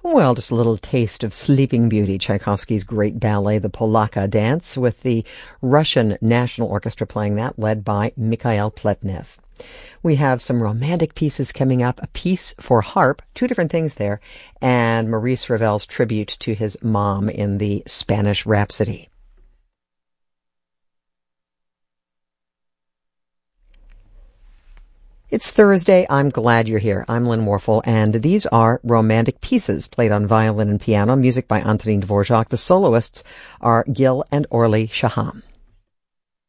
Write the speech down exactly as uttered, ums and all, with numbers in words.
Well, just a little taste of Sleeping Beauty, Tchaikovsky's great ballet, the Polaka Dance, with the Russian National Orchestra playing that, led by Mikhail Pletnev. We have some romantic pieces coming up, a piece for harp, two different things there, and Maurice Ravel's tribute to his mom in the Spanish Rhapsody. It's Thursday. I'm glad you're here. I'm Lynn Warfel, and these are romantic pieces played on violin and piano, music by Antonin Dvorak. The soloists are Gil and Orly Shaham.